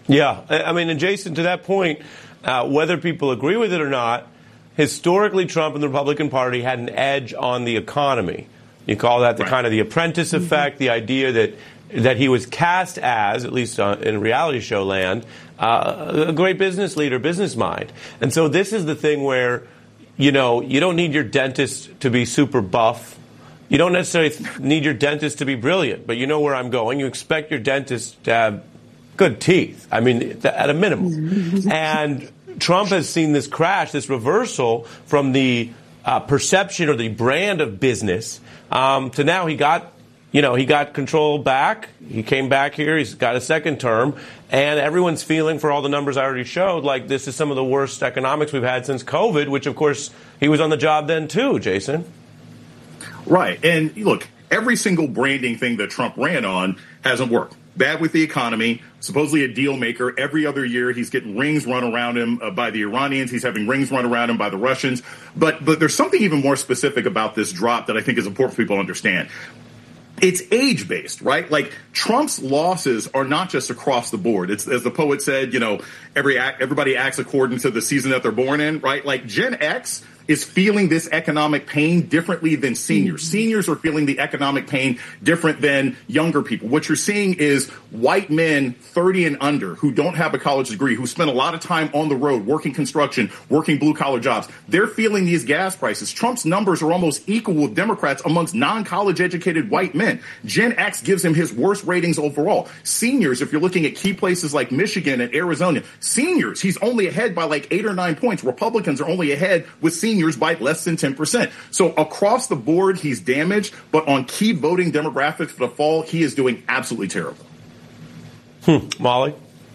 Yeah, I mean, and Jason, to that point, whether people agree with it or not, historically, Trump and the Republican Party had an edge on the economy. You call that the kind of the apprentice effect, the idea that he was cast as, at least in reality show land, a great business leader, business mind. And so this is the thing where, you don't need your dentist to be super buff. You don't necessarily need your dentist to be brilliant, but you know where I'm going. You expect your dentist to have good teeth. I mean, at a minimum. And Trump has seen this crash, this reversal from the perception or the brand of business to now he got control back. He came back here. He's got a second term. And everyone's feeling, for all the numbers I already showed, like this is some of the worst economics we've had since COVID, which, of course, he was on the job then, too, Jason. Right. And look, every single branding thing that Trump ran on hasn't worked. Bad with the economy, supposedly a deal maker. Every other year, he's getting rings run around him by the Iranians. He's having rings run around him by the Russians. But there's something even more specific about this drop that I think is important for people to understand. It's age-based, right? Like, Trump's losses are not just across the board. It's, as the poet said, everybody acts according to the season that they're born in, right? Like, Gen X is feeling this economic pain differently than seniors. Seniors are feeling the economic pain different than younger people. What you're seeing is white men 30 and under who don't have a college degree, who spend a lot of time on the road, working construction, working blue-collar jobs. They're feeling these gas prices. Trump's numbers are almost equal with Democrats amongst non-college educated white men. Gen X gives him his worst ratings overall. Seniors, if you're looking at key places like Michigan and Arizona, seniors, he's only ahead by like 8 or 9 points. Republicans are only ahead with seniors by less than 10%. So across the board, he's damaged, but on key voting demographics for the fall, he is doing absolutely terrible. Molly?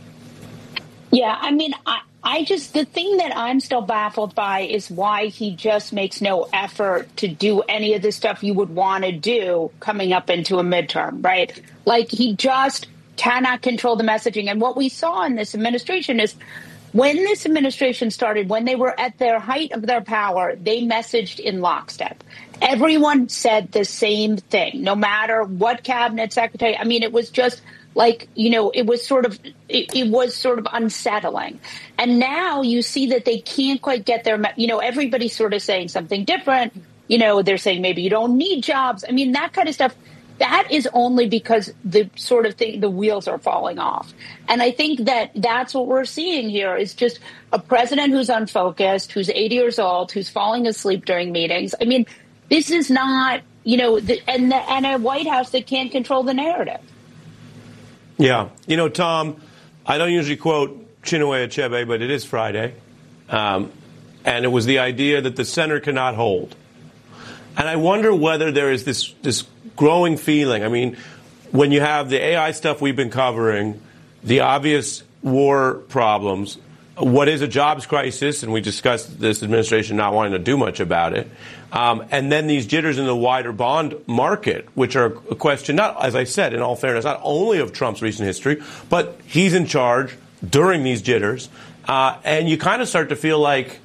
Yeah, I mean, the thing that I'm still baffled by is why he just makes no effort to do any of the stuff you would want to do coming up into a midterm, right? Like, he just cannot control the messaging. And what we saw in this administration is, when this administration started, when they were at their height of their power, they messaged in lockstep. Everyone said the same thing, no matter what cabinet secretary. I mean, it was just like, it was sort of unsettling. And now you see that they can't quite get their, everybody's sort of saying something different. They're saying maybe you don't need jobs. I mean, that kind of stuff. That is only because the sort of thing, the wheels are falling off. And I think that that's what we're seeing here is just a president who's unfocused, who's 80 years old, who's falling asleep during meetings. I mean, this is not, and a White House that can't control the narrative. Yeah. Tom, I don't usually quote Chinua Achebe, but it is Friday. And it was the idea that the center cannot hold. And I wonder whether there is this growing feeling. I mean, when you have the AI stuff we've been covering, the obvious war problems, what is a jobs crisis, and we discussed this administration not wanting to do much about it, and then these jitters in the wider bond market, which are a question, not, as I said, in all fairness, not only of Trump's recent history, but he's in charge during these jitters. And you kind of start to feel like,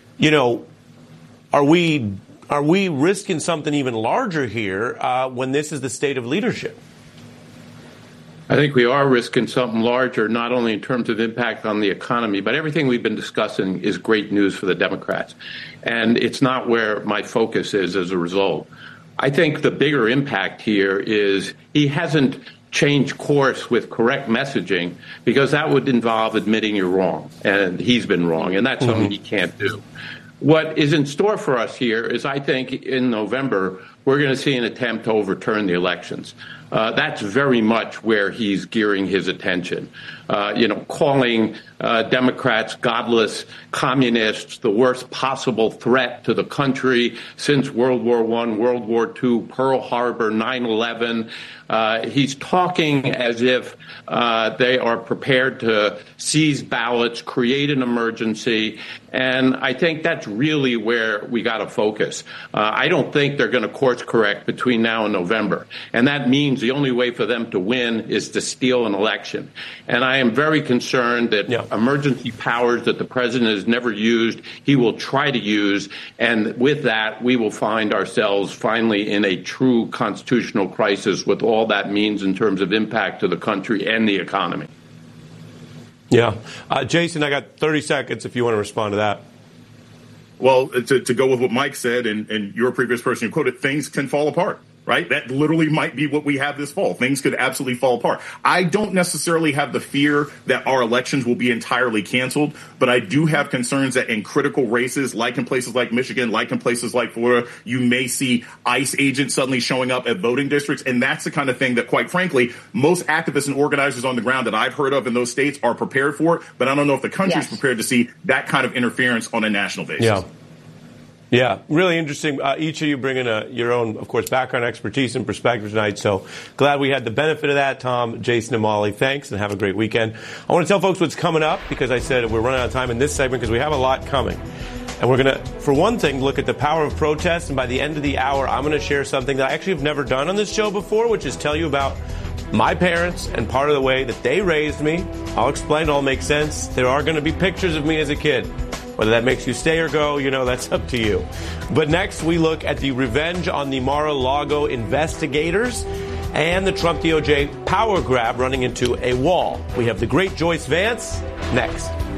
are we risking something even larger here when this is the state of leadership? I think we are risking something larger, not only in terms of impact on the economy, but everything we've been discussing is great news for the Democrats. And it's not where my focus is as a result. I think the bigger impact here is he hasn't changed course with correct messaging, because that would involve admitting you're wrong, and he's been wrong, and that's something he can't do. What is in store for us here is, I think, in November, we're going to see an attempt to overturn the elections. That's very much where he's gearing his attention. Calling Democrats godless communists, the worst possible threat to the country since World War I, World War II, Pearl Harbor, 9/11. He's talking as if they are prepared to seize ballots, create an emergency. And I think that's really where we got to focus. I don't think they're going to course correct between now and November. And that means the only way for them to win is to steal an election. And I am very concerned that emergency powers that the president has never used, he will try to use. And with that, we will find ourselves finally in a true constitutional crisis with all that means in terms of impact to the country and the economy. Yeah. Jason, I got 30 seconds if you want to respond to that. Well, to go with what Mike said and your previous person who quoted, things can fall apart. Right? That literally might be what we have this fall. Things could absolutely fall apart. I don't necessarily have the fear that our elections will be entirely canceled, but I do have concerns that in critical races, like in places like Michigan, like in places like Florida, you may see ICE agents suddenly showing up at voting districts. And that's the kind of thing that, quite frankly, most activists and organizers on the ground that I've heard of in those states are prepared for. But I don't know if the country's prepared to see that kind of interference on a national basis. Yeah. Yeah, really interesting. Each of you bringing your own, of course, background, expertise, and perspective tonight. So glad we had the benefit of that. Tom, Jason, and Molly, thanks, and have a great weekend. I want to tell folks what's coming up because I said we're running out of time in this segment because we have a lot coming. And we're going to, for one thing, look at the power of protest. And by the end of the hour, I'm going to share something that I actually have never done on this show before, which is tell you about my parents and part of the way that they raised me. I'll explain. It'll all make sense. There are going to be pictures of me as a kid. Whether that makes you stay or go, that's up to you. But next, we look at the revenge on the Mar-a-Lago investigators and the Trump DOJ power grab running into a wall. We have the great Joyce Vance next.